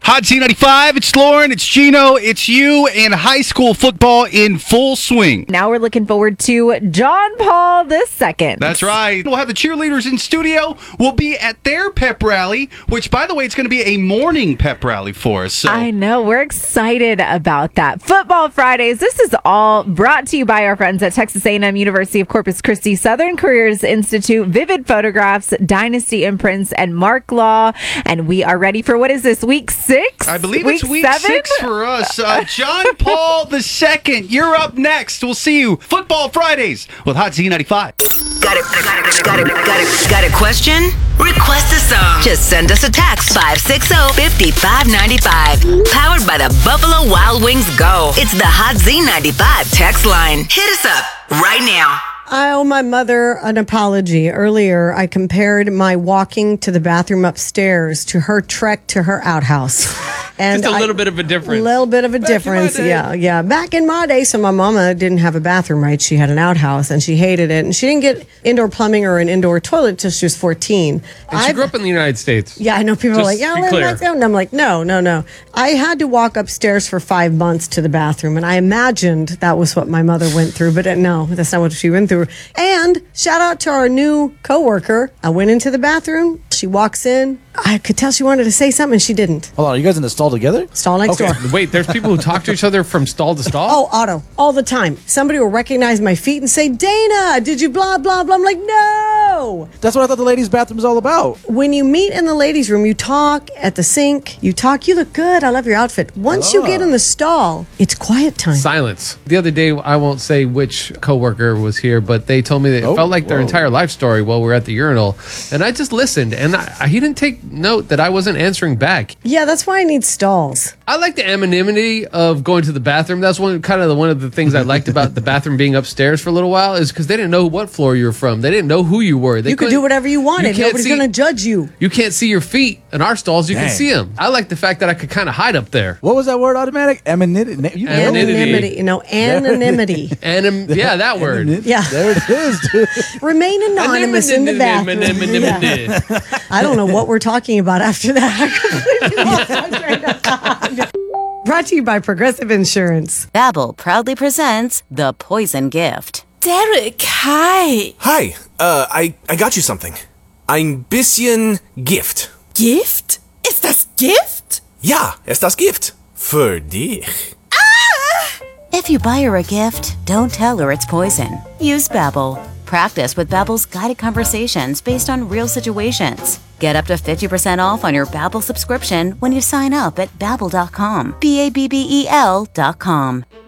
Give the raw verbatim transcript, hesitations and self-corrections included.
Hot Z ninety-five, it's Lauren, it's Gino, it's you, and high school football in full swing. Now we're looking forward to John Paul the Second. That's right. We'll have the cheerleaders in studio. We'll be at their pep rally, which, by the way, it's going to be a morning pep rally for us. So. I know. We're excited about that. Football Fridays. This is all brought to you by our friends at Texas A and M University of Corpus Christi, Southern Careers Institute, Vivid Photographs, Dynasty Imprints, and Mark Law. And we are ready for, what is this, week six? I believe week it's week seven? six for us. Uh, John Paul the Second, you're up next. We'll see you Football Fridays with Hot Z ninety-five. Got it, got it, got it, got it, got a question? Request a song. Just send us a text, five six zero, five five nine five. Powered by the Buffalo Wild Wings Go. It's the Hot Z ninety-five text line. Hit us up right now. I owe my mother an apology. Earlier, I compared my walking to the bathroom upstairs to her trek to her outhouse. And Just a little I, bit of a difference. A little bit of a Back difference, in my day. yeah, yeah. Back in my day, so my mama didn't have a bathroom, right? She had an outhouse, and she hated it. And she didn't get indoor plumbing or an indoor toilet until she was fourteen. And she I've- grew up in the United States. Yeah, I know people Just are like, yeah, be let clear. us go. And I'm like, no, no, no. I had to walk upstairs for five months to the bathroom, and I imagined that was what my mother went through, but uh, no, that's not what she went through. And shout out to our new coworker. I went into the bathroom. She walks in. I could tell she wanted to say something, and she didn't. Hold on, are you guys in the stall together? Stall next Okay. door. Wait, there's people who talk to each other from stall to stall? Oh, Otto, all the time. Somebody will recognize my feet and say, Dana, did you blah, blah, blah? I'm like, no. That's what I thought the ladies' bathroom is all about. When you meet in the ladies' room, you talk at the sink. You talk, you look good. I love your outfit. Once you get in the stall, it's quiet time. Silence. The other day, I won't say which coworker was here, but they told me that it Oh, felt like their whoa. entire life story while we were at the urinal. And I just listened, and I, I- he didn't take note that I wasn't answering back. Yeah, that's why I need stalls. I like the anonymity of going to the bathroom. That's one kind of the, one of the things I liked about the bathroom being upstairs for a little while is because they didn't know what floor you were from. They didn't know who you were. They You could couldn't- do whatever you wanted. can't Nobody's see- going to judge you. You can't see your feet. In our stalls, you can Dang. see them. I like the fact that I could kind of hide up there. What was that word? Automatic? Anonymity. You know it. Anonymity. Anonymity. You know, anonymity. And um, yeah, that word. Anonymity. Yeah. There it is, dude. Remain anonymous in the bathroom. Yeah. Yeah. I don't know what we're talking about after that. I completely lost my train of thought. Brought to you by Progressive Insurance. Babbel proudly presents The Poison Gift. Derek, hi. Hi, uh, I, I got you something. Ein bisschen Gift. Gift? Ist das Gift? Ja, ist das Gift. Für dich. If you buy her a gift, don't tell her it's poison. Use Babbel. Practice with Babbel's guided conversations based on real situations. Get up to fifty percent off on your Babbel subscription when you sign up at babbel dot com. B A B B E L dot com.